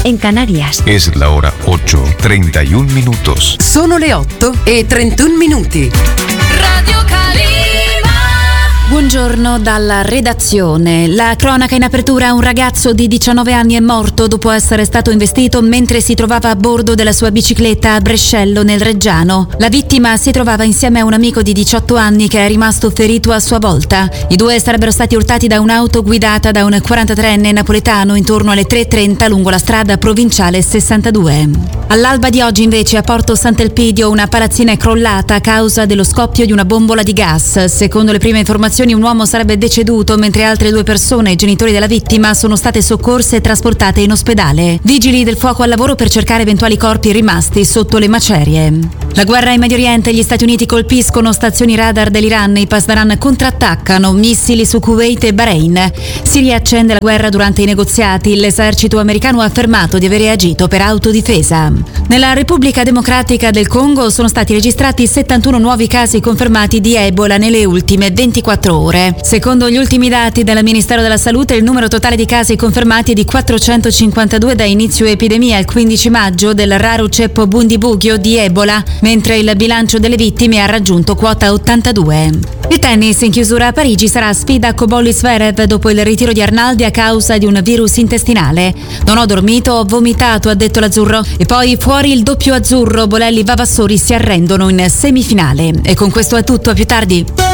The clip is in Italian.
en Canarias. Es la hora 8:31 minutos. Sono le 8:31. Radio Calima. Buongiorno dalla redazione. La cronaca in apertura: un ragazzo di 19 anni è morto dopo essere stato investito mentre si trovava a bordo della sua bicicletta a Brescello nel Reggiano. La vittima si trovava insieme a un amico di 18 anni che è rimasto ferito a sua volta. I due sarebbero stati urtati da un'auto guidata da un 43enne napoletano intorno alle 3:30 lungo la strada provinciale 62. All'alba di oggi invece a Porto Sant'Elpidio una palazzina è crollata a causa dello scoppio di una bombola di gas. Secondo le prime informazioni un uomo sarebbe deceduto mentre altre 2 persone, genitori della vittima, sono state soccorse e trasportate in ospedale. Vigili del fuoco al lavoro per cercare eventuali corpi rimasti sotto le macerie. La guerra in Medio Oriente: gli Stati Uniti colpiscono stazioni radar dell'Iran, i Pasdaran contrattaccano missili su Kuwait e Bahrain. Si riaccende la guerra durante i negoziati, l'esercito americano ha affermato di avere agito per autodifesa. Nella Repubblica Democratica del Congo sono stati registrati 71 nuovi casi confermati di Ebola nelle ultime 24 ore. Secondo gli ultimi dati del Ministero della Salute, il numero totale di casi confermati è di 452 da inizio epidemia il 15 maggio del raro ceppo Bundibugyo di Ebola, mentre il bilancio delle vittime ha raggiunto quota 82. Il tennis in chiusura a Parigi: sarà sfida Cobolli-Zverev dopo il ritiro di Arnaldi a causa di un virus intestinale. Non ho dormito, ho vomitato, ha detto l'azzurro. E poi fuori il doppio azzurro, Bolelli-Vavassori si arrendono in semifinale. E con questo è tutto, a più tardi.